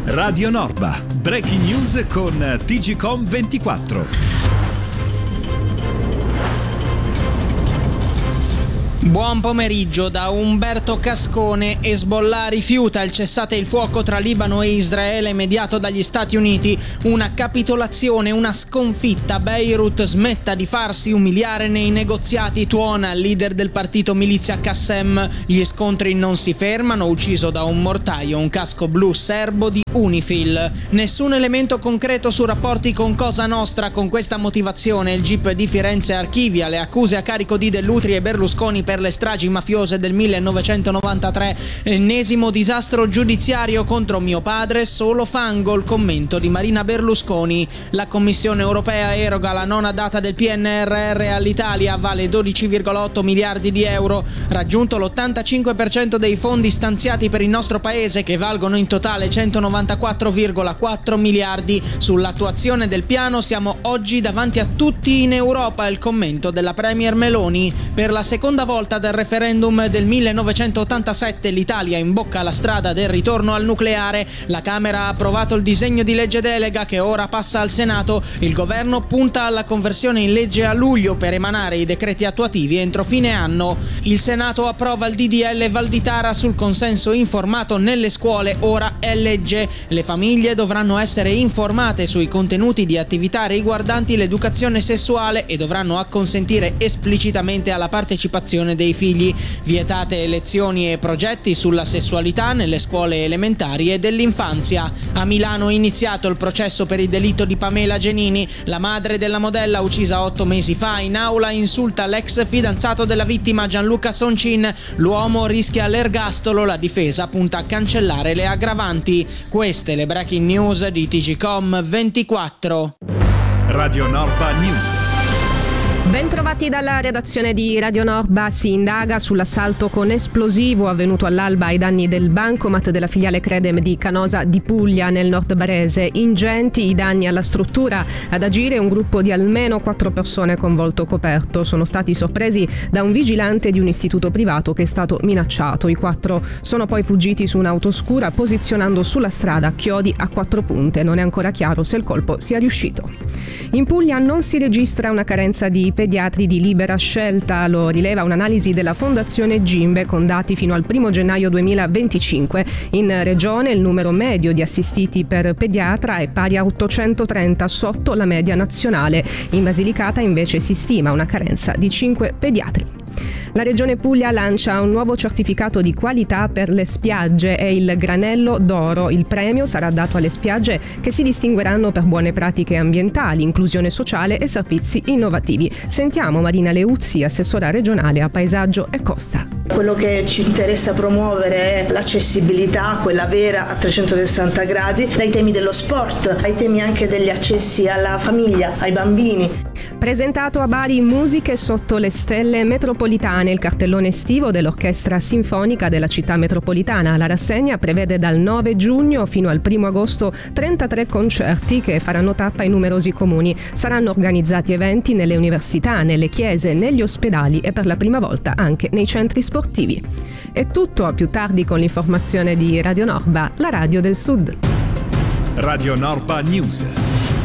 Radio Norba, breaking news con TGcom 24. Buon pomeriggio da Umberto Cascone. Hezbollah rifiuta il cessate il fuoco tra Libano e Israele mediato dagli Stati Uniti. Una capitolazione, una sconfitta. Beirut smetta di farsi umiliare nei negoziati, tuona il leader del partito milizia Qassem. Gli scontri non si fermano, ucciso da un mortaio un casco blu serbo di Unifil. Nessun elemento concreto su rapporti con Cosa Nostra. Con questa motivazione il GIP di Firenze archivia le accuse a carico di Dell'Utri e Berlusconi per le stragi mafiose del 1993. Ennesimo disastro giudiziario contro mio padre, solo fango. Il commento di Marina Berlusconi. La Commissione europea eroga la nona data del PNRR all'Italia, vale 12,8 miliardi di euro, raggiunto l'85% dei fondi stanziati per il nostro paese, che valgono in totale 194,4 miliardi. Sull'attuazione del piano siamo oggi davanti a tutti in Europa. Il commento della Premier Meloni. Per la seconda volta dal referendum del 1987 l'Italia imbocca la strada del ritorno al nucleare. La Camera ha approvato il disegno di legge delega che ora passa al Senato. Il governo punta alla conversione in legge a luglio per emanare i decreti attuativi entro fine anno. Il Senato approva il DDL Valditara sul consenso informato nelle scuole, ora è legge. Le famiglie dovranno essere informate sui contenuti di attività riguardanti l'educazione sessuale e dovranno acconsentire esplicitamente alla partecipazione dei figli. Vietate lezioni e progetti sulla sessualità nelle scuole elementari e dell'infanzia. A Milano è iniziato il processo per il delitto di Pamela Genini. La madre della modella, uccisa 8 mesi fa in aula, insulta l'ex fidanzato della vittima Gianluca Soncin. L'uomo rischia l'ergastolo, la difesa punta a cancellare le aggravanti. Queste le breaking news di TGcom 24. Radio Norba News. Bentrovati dalla redazione di Radio Norba. Si indaga sull'assalto con esplosivo avvenuto all'alba ai danni del bancomat della filiale Credem di Canosa di Puglia nel nord barese. Ingenti i danni alla struttura, ad agire un gruppo di almeno 4 persone con volto coperto. Sono stati sorpresi da un vigilante di un istituto privato che è stato minacciato. I 4 sono poi fuggiti su un'auto scura posizionando sulla strada chiodi a 4 punte. Non è ancora chiaro se il colpo sia riuscito. In Puglia non si registra una carenza di pediatri di libera scelta, lo rileva un'analisi della Fondazione Gimbe con dati fino al 1 gennaio 2025. In regione il numero medio di assistiti per pediatra è pari a 830, sotto la media nazionale. In Basilicata invece si stima una carenza di 5 pediatri. La Regione Puglia lancia un nuovo certificato di qualità per le spiagge, è il Granello d'Oro. Il premio sarà dato alle spiagge che si distingueranno per buone pratiche ambientali, inclusione sociale e servizi innovativi. Sentiamo Marina Leuzzi, assessora regionale a paesaggio e costa. Quello che ci interessa promuovere è l'accessibilità, quella vera a 360 gradi, dai temi dello sport ai temi anche degli accessi alla famiglia, ai bambini. Presentato a Bari Musiche sotto le stelle metropolitane, il cartellone estivo dell'Orchestra Sinfonica della Città Metropolitana. La rassegna prevede dal 9 giugno fino al 1 agosto 33 concerti che faranno tappa in numerosi comuni. Saranno organizzati eventi nelle università, nelle chiese, negli ospedali e per la prima volta anche nei centri sportivi. È tutto, a più tardi con l'informazione di Radio Norba, la radio del Sud. Radio Norba News.